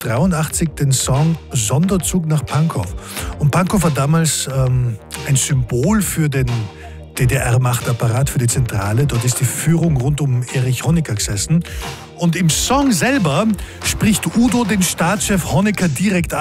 1983 den Song Sonderzug nach Pankow. Und Pankow war damals ein Symbol für den DDR-Machtapparat, für die Zentrale. Dort ist die Führung rund um Erich Honecker gesessen. Und im Song selber spricht Udo den Staatschef Honecker direkt